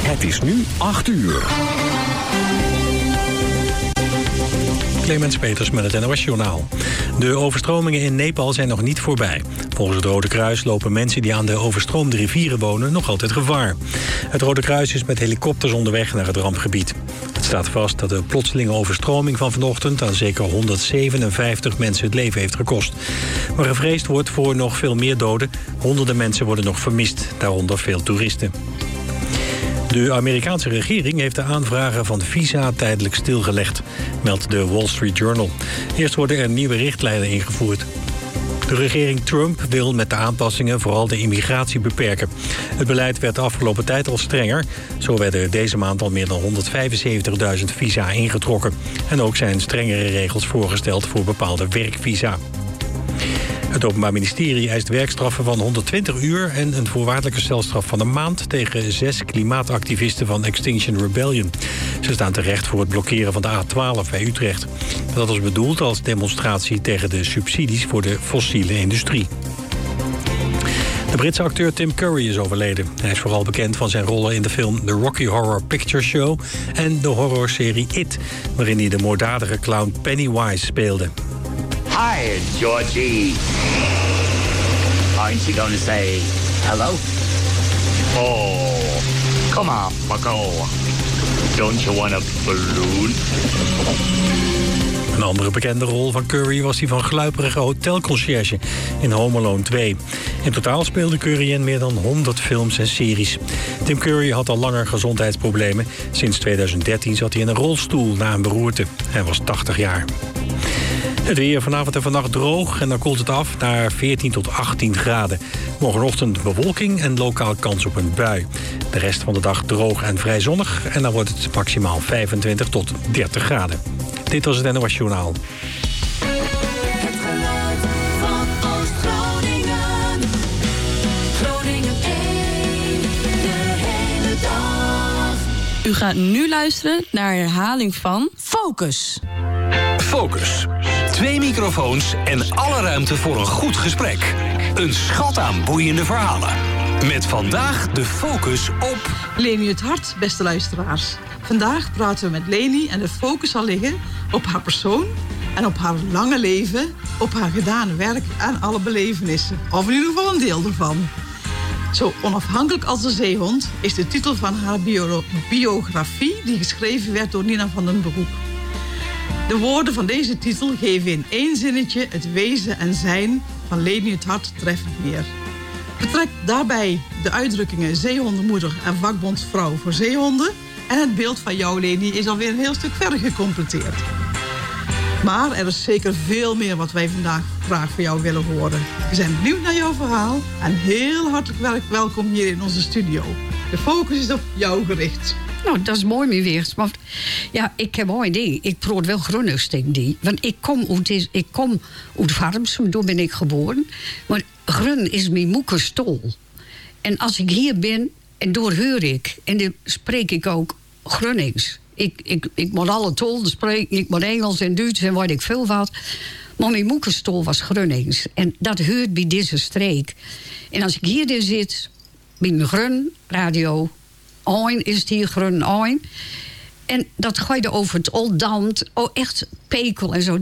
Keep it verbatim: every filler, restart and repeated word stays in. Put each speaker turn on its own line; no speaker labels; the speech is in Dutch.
Het is nu acht uur.
Clemens Peters met het N O S-journaal. De overstromingen in Nepal zijn nog niet voorbij. Volgens het Rode Kruis lopen mensen die aan de overstroomde rivieren wonen nog altijd gevaar. Het Rode Kruis is met helikopters onderweg naar het rampgebied. Het staat vast dat de plotselinge overstroming van vanochtend aan zeker honderdzevenenvijftig mensen het leven heeft gekost. Maar gevreesd wordt voor nog veel meer doden. Honderden mensen worden nog vermist, daaronder veel toeristen. De Amerikaanse regering heeft de aanvragen van visa tijdelijk stilgelegd, meldt de Wall Street Journal. Eerst worden er nieuwe richtlijnen ingevoerd. De regering Trump wil met de aanpassingen vooral de immigratie beperken. Het beleid werd de afgelopen tijd al strenger. Zo werden deze maand al meer dan honderdvijfenzeventigduizend visa ingetrokken. En ook zijn strengere regels voorgesteld voor bepaalde werkvisa. Het Openbaar Ministerie eist werkstraffen van honderdtwintig uur... en een voorwaardelijke celstraf van een maand... tegen zes klimaatactivisten van Extinction Rebellion. Ze staan terecht voor het blokkeren van de A twaalf bij Utrecht. Dat was bedoeld als demonstratie tegen de subsidies... voor de fossiele industrie. De Britse acteur Tim Curry is overleden. Hij is vooral bekend van zijn rollen in de film The Rocky Horror Picture Show... en de horrorserie It, waarin hij de moorddadige clown Pennywise speelde.
Hi, Georgie. Aren't you going to say hello? Oh, come on, Bucko. Don't you want a balloon?
Een andere bekende rol van Curry was die van gluiperige hotelconciërge in Home Alone twee. In totaal speelde Curry in meer dan honderd films en series. Tim Curry had al langer gezondheidsproblemen. Sinds tweeduizend dertien zat hij in een rolstoel na een beroerte. Hij was tachtig jaar. Het weer vanavond en vannacht droog en dan koelt het af naar veertien tot achttien graden. Morgenochtend bewolking en lokaal kans op een bui. De rest van de dag droog en vrij zonnig en dan wordt het maximaal vijfentwintig tot dertig graden. Dit was het N O S Journaal.
Het geluid van Oost-Groningen. Groningen één, de hele dag.
U gaat nu luisteren naar een herhaling van Focus.
Focus. Twee microfoons en alle ruimte voor een goed gesprek. Een schat aan boeiende verhalen. Met vandaag de focus op...
Leni het Hart, beste luisteraars. Vandaag praten we met Leni en de focus zal liggen op haar persoon... en op haar lange leven, op haar gedane werk en alle belevenissen. Of in ieder geval een deel ervan. Zo onafhankelijk als de zeehond is de titel van haar bio- biografie... die geschreven werd door Nina van den Broek. De woorden van deze titel geven in één zinnetje het wezen en zijn van Leni het Hart treffend neer. Betrek daarbij de uitdrukkingen zeehondenmoeder en vakbondsvrouw voor zeehonden... en het beeld van jou, Leni, is alweer een heel stuk verder gecompleteerd. Maar er is zeker veel meer wat wij vandaag graag van jou willen horen. We zijn benieuwd naar jouw verhaal en heel hartelijk welkom hier in onze studio. De focus is op jou gericht.
Nou, dat is mooi mee weer. Maar ja, ik heb wel een idee. Ik probeer wel Gronings tegen die. Want ik kom uit, ik kom uit Warmsum, daar ben ik geboren. Maar Grun is mijn moekerstol. En als ik hier ben, en door hoor ik, en dan spreek ik ook Gronings. Ik, ik, ik moet alle talen spreken, ik moet Engels en Duits en wat ik veel wat. Maar mijn moekerstol was Gronings. En dat hoort bij deze streek. En als ik hier zit, bij mijn Grun radio... Oin is het hier Grun Oin. En dat ga je over het Oldambt. Oh, echt Pekel en zo.